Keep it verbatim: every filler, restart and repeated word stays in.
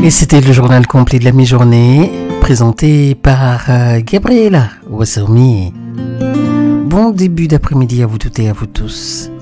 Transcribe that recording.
Et c'était le journal complet de la mi-journée, présenté par euh, Gabriela Wassoumi. Bon début d'après-midi à vous toutes et à vous tous.